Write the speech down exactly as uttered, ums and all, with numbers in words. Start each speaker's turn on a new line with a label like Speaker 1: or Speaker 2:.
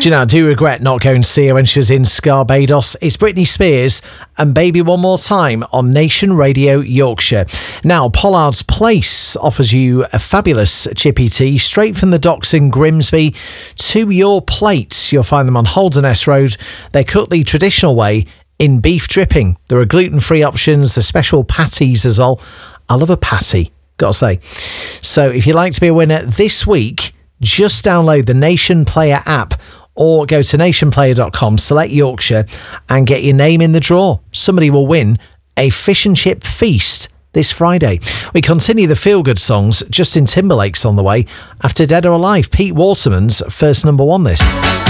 Speaker 1: Do you know, I do regret not going to see her when she was in Scarbados. It's Britney Spears and Baby One More Time on Nation Radio Yorkshire. Now, Pollard's Place offers you a fabulous chippy tea straight from the docks in Grimsby to your plate. You'll find them on Holderness Road. They're cooked the traditional way in beef dripping. There are gluten-free options, the special patties as well. I love a patty, gotta say. So if you'd like to be a winner this week, just download the Nation Player app or go to nation player dot com, select Yorkshire and get your name in the draw. Somebody will win a fish and chip feast this Friday. We continue the feel-good songs. Justin Timberlake's on the way after Dead or Alive. Pete Waterman's first number one this.